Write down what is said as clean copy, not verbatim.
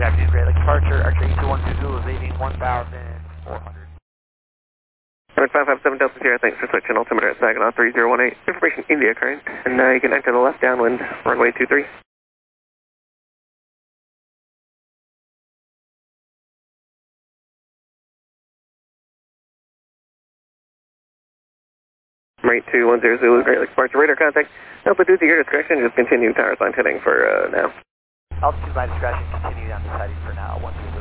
afternoon, Great Lake departure, Archer 2120 is leaving 1,400. 557 Delta Sierra, thanks for switching altimeter at Saginaw 3018. Information India current, and you can enter the left downwind, runway 23. Rate 210 Zulu, Great Lake departure, radar contact. Altitude to your discretion, just continue tower sign heading for now. Altitude by discretion, continue down the sighting for now, 123.